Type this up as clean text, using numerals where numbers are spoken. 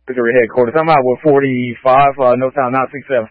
Victory headquarters. I'm out with 45, no sound 967.